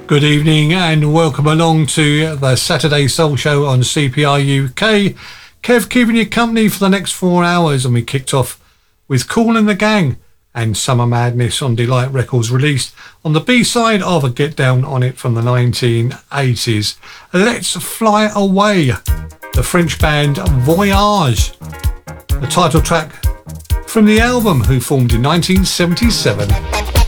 Good evening and welcome along to the Saturday Soul Show on CPR UK. Kev keeping you company for the next 4 hours, and we kicked off with Kool and the Gang and Summer Madness on Delight Records, released on the B-side of a Get Down on It from the 1980s. Let's Fly Away, the French band Voyage, the title track from the album, who formed in 1977.